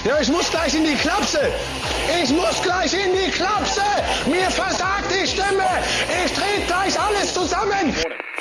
Ja, ich muss gleich in die Klapse. Ich muss gleich in die Klapse. Mir versagt die Stimme. Ich trete gleich alles zusammen.